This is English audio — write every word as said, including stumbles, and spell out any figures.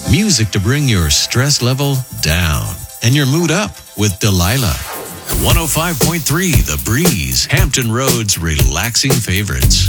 Music to bring your stress level down and your mood up with Delilah. one oh five point three The Breeze, Hampton Road's relaxing favorites.